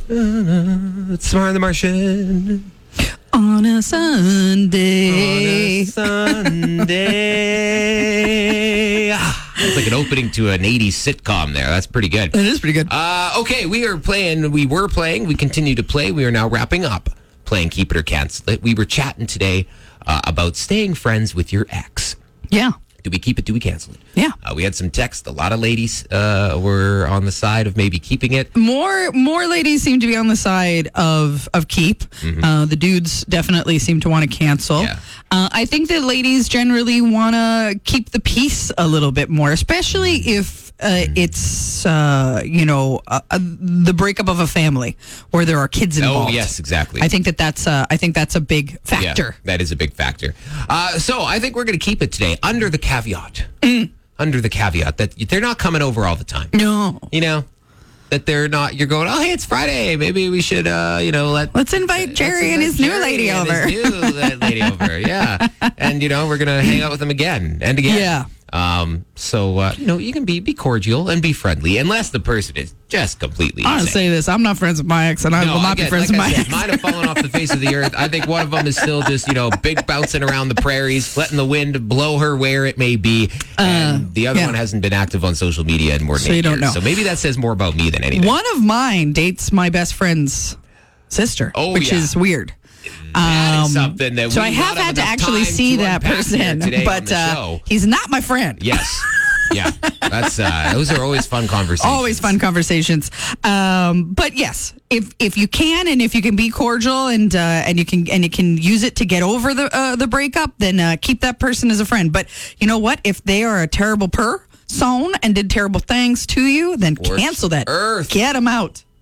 It's Smart the Martian. On a Sunday. It's like an opening to an 80s sitcom there. That's pretty good. It is pretty good. Okay, we were playing, we continue to play. We are now wrapping up playing Keep It or Cancel It. We were chatting today about staying friends with your ex. Yeah. Do we keep it? Do we cancel it? Yeah. We had some text. A lot of ladies were on the side of maybe keeping it. More ladies seem to be on the side of keep. Mm-hmm. The dudes definitely seem to want to cancel. Yeah. I think that ladies generally want to keep the peace a little bit more, especially if it's the breakup of a family or there are kids involved. Oh yes, exactly. I think that's a big factor. Yeah, that is a big factor. So I think we're going to keep it today under the caveat. Under the caveat that they're not coming over all the time. No. You know, that they're not, you're going, oh, hey, it's Friday. Maybe we should, let's invite Jerry and his new lady over. Yeah. And, we're going to hang out with them again and again. Yeah. So, you can be cordial and be friendly unless the person is just completely I'll say this. I'm not friends with my ex, and I will not be friends with my ex. Mine have fallen off the face of the earth. I think one of them is still just, big bouncing around the prairies, letting the wind blow her where it may be. And the other one hasn't been active on social media in more than 8 years. Don't know. So maybe that says more about me than anything. One of mine dates my best friend's sister, which is weird. That is something that so I have had to actually see that person, but he's not my friend. Yes. Yeah, that's those are always fun conversations. Always fun conversations. But yes, if you can and if you can be cordial and you can use it to get over the breakup, then keep that person as a friend. But you know what? If they are a terrible person and did terrible things to you, then cancel that. Get them out.